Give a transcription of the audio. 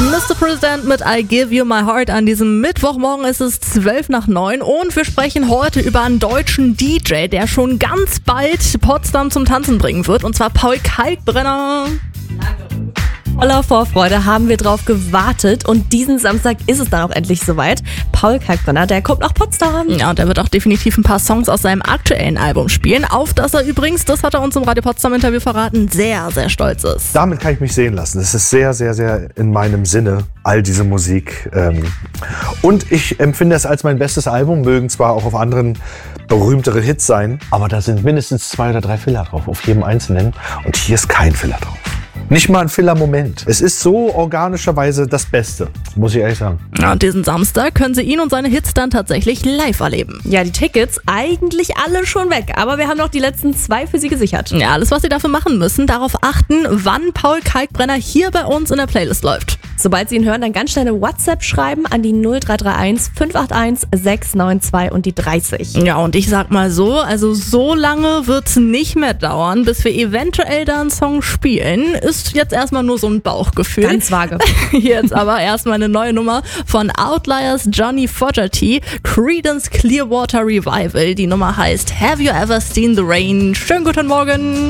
Mr. President mit I Give You My Heart an diesem Mittwochmorgen. Ist es 8:12 und wir sprechen heute über einen deutschen DJ, der schon ganz bald Potsdam zum Tanzen bringen wird, und zwar Paul Kalkbrenner. Voller Vorfreude haben wir drauf gewartet und diesen Samstag ist es dann auch endlich soweit. Paul Kalkbrenner, der kommt nach Potsdam. Ja, und er wird auch definitiv ein paar Songs aus seinem aktuellen Album spielen, auf das er übrigens, das hat er uns im Radio Potsdam Interview verraten, sehr, sehr stolz ist. Damit kann ich mich sehen lassen. Es ist sehr, sehr, sehr in meinem Sinne, all diese Musik. Und ich empfinde es als mein bestes Album, mögen zwar auch auf anderen berühmtere Hits sein, aber da sind mindestens 2 oder 3 Filler drauf, auf jedem einzelnen. Und hier ist kein Filler drauf. Nicht mal ein Filler-Moment. Es ist so organischerweise das Beste, muss ich ehrlich sagen. Ja, und diesen Samstag können Sie ihn und seine Hits dann tatsächlich live erleben. Ja, die Tickets eigentlich alle schon weg, aber wir haben noch die letzten 2 für Sie gesichert. Ja, alles, was Sie dafür machen müssen, darauf achten, wann Paul Kalkbrenner hier bei uns in der Playlist läuft. Sobald Sie ihn hören, dann ganz schnell eine WhatsApp schreiben an die 0331 581 692 und die 30. Ja, und ich sag mal so, also so lange wird's nicht mehr dauern, bis wir eventuell da einen Song spielen. Ist jetzt erstmal nur so ein Bauchgefühl. Ganz vage. Jetzt aber erstmal eine neue Nummer von Outliers Johnny Fogerty, Creedence Clearwater Revival. Die Nummer heißt Have You Ever Seen the Rain? Schönen guten Morgen.